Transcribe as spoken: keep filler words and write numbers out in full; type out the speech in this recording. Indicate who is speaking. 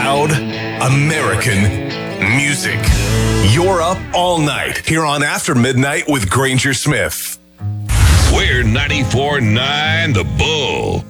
Speaker 1: Loud American music. You're up all night here on After Midnight with Granger Smith.
Speaker 2: We're ninety-four point nine The Bull.